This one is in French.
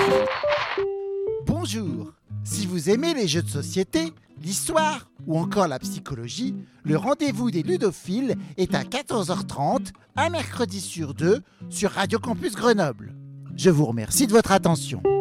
Bonjour. Si vous aimez les jeux de société, l'histoire ou encore la psychologie, le rendez-vous des ludophiles est à 14h30, un mercredi sur deux, sur Radio Campus Grenoble. Je vous remercie de votre attention.